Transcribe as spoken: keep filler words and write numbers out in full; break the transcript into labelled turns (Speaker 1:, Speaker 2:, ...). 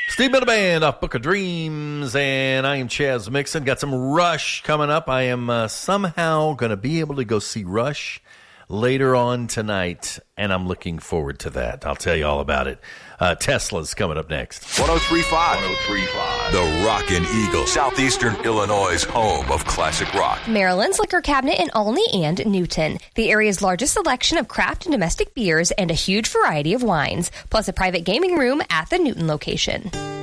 Speaker 1: Steve Miller Band off Book of Dreams, and I am Chaz Mixon. Got some Rush coming up. I am uh, somehow going to be able to go see Rush later on tonight, and I'm looking forward to that. I'll tell you all about it. Uh, Tesla's coming up next.
Speaker 2: one oh three point five. one oh three point five. The Rockin' Eagle, Southeastern Illinois' home of classic rock.
Speaker 3: Maryland's liquor cabinet in Olney and Newton. The area's largest selection of craft and domestic beers and a huge variety of wines, plus a private gaming room at the Newton location.